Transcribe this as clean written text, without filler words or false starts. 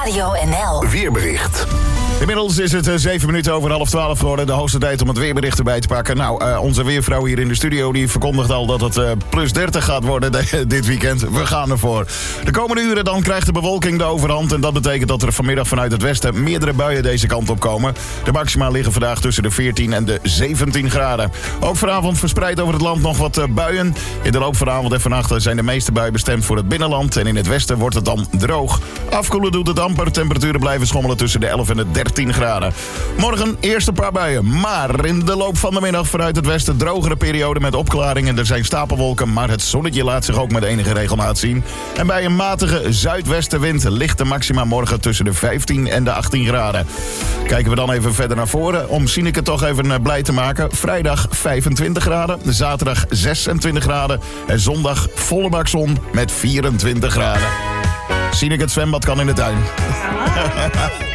Radio NL. Weerbericht. Inmiddels is het 7 minuten over 11:30 geworden. De hoogste tijd om het weerbericht erbij te pakken. Nou, onze weervrouw hier in de studio die verkondigt al dat het plus 30 gaat worden dit weekend. We gaan ervoor. De komende uren dan krijgt de bewolking de overhand. En dat betekent dat er vanmiddag vanuit het westen meerdere buien deze kant op komen. De maxima liggen vandaag tussen de 14 en de 17 graden. Ook vanavond verspreid over het land nog wat buien. In de loop van de avond en vannacht zijn de meeste buien bestemd voor het binnenland. En in het westen wordt het dan droog. Afkoelen doet het amper. Temperaturen blijven schommelen tussen de 11 en de 13 graden. Morgen eerst een paar buien. Maar in de loop van de middag vanuit het westen drogere periode met opklaringen. Er zijn stapelwolken, maar het zonnetje laat zich ook met enige regelmaat zien. En bij een matige zuidwestenwind ligt de maxima morgen tussen de 15 en de 18 graden. Kijken we dan even verder naar voren om Sineke toch even blij te maken. Vrijdag 25 graden, zaterdag 26 graden en zondag volle bak zon met 24 graden. Sineke, het zwembad kan in de tuin.